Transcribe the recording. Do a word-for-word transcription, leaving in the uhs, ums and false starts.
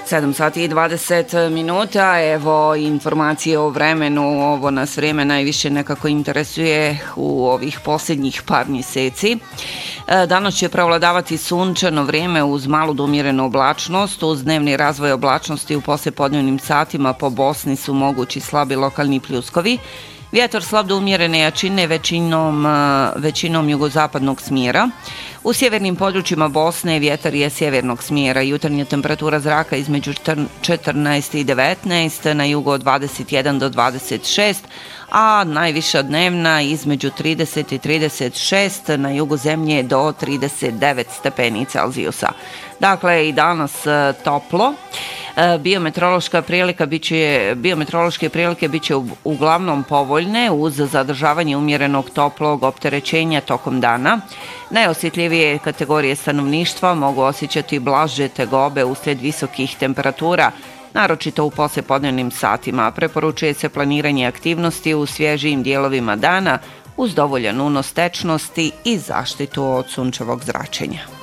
sedam sati i dvadeset minuta, evo informacije o vremenu, ovo nas vrijeme najviše nekako interesuje u ovih posljednjih par mjeseci. Danas će prevladavati sunčano vrijeme uz malu do umjerenu oblačnost, uz dnevni razvoj oblačnosti u poslijepodnevnim satima po Bosni su mogući slabi lokalni pljuskovi. Vjetar slab do umjerene jačine većinom, većinom jugozapadnog smjera. U sjevernim područjima Bosne vjetar je sjevernog smjera. Jutarnja temperatura zraka između četrnaest i devetnaest, na jugu od dvadeset jedan do dvadeset šest, a najviša dnevna između trideset i trideset šest, na jugu zemlje do trideset devet stepeni Celzijusa. Dakle, i danas toplo. Biometeorološka prilika biće, biometeorološke prilike biće uglavnom povoljne uz zadržavanje umjerenog toplog opterećenja tokom dana. Najosjetljivije kategorije stanovništva mogu osjećati blaže tegobe uslijed visokih temperatura, naročito u poslijepodnevnim satima. Preporučuje se planiranje aktivnosti u svježijim dijelovima dana uz dovoljan unos tečnosti i zaštitu od sunčevog zračenja.